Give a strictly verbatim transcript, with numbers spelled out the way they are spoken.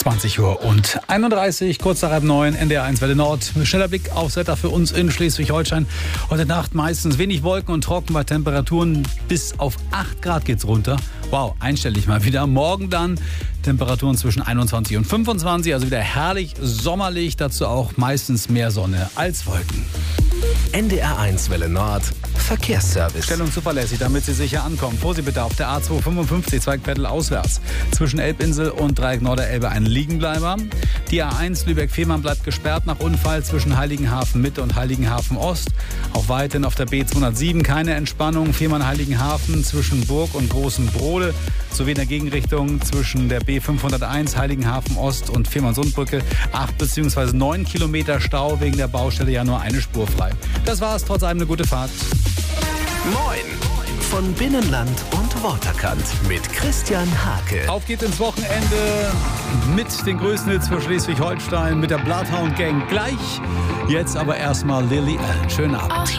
zwanzig Uhr und einunddreißig, kurz nach halb neun, N D R eins Welle Nord. Schneller Blick aufs Wetter für uns in Schleswig-Holstein. Heute Nacht meistens wenig Wolken und trocken bei Temperaturen bis auf acht Grad geht's runter. Wow, einstellig mal wieder. Morgen dann Temperaturen zwischen einundzwanzig und fünfundzwanzig, also wieder herrlich sommerlich. Dazu auch meistens mehr Sonne als Wolken. N D R eins Welle Nord Verkehrsservice. Stellung zuverlässig, damit Sie sicher ankommen. Vorsicht bitte auf der A zweihundertfünfundfünfzig, Zweigviertel auswärts. Zwischen Elbinsel und Dreieck Norderelbe ein Liegenbleiber. Die A eins Lübeck-Fehmarn bleibt gesperrt nach Unfall zwischen Heiligenhafen Mitte und Heiligenhafen Ost. Auch weiterhin auf der B zweihundertsieben keine Entspannung. Fehmarn-Heiligenhafen zwischen Burg und Großen Brode. Sowie in der Gegenrichtung zwischen der B fünfhunderteins Heiligenhafen Ost und Fehmarn-Sundbrücke. acht bzw. neun Kilometer Stau wegen der Baustelle, ja nur eine Spur frei. Das war's, trotz allem eine gute Fahrt. Moin von Binnenland und Waterkant mit Christian Hake. Auf geht's ins Wochenende mit den größten Hits für Schleswig-Holstein, mit der Bloodhound Gang gleich. Jetzt aber erstmal Lily Allen. Schönen Abend.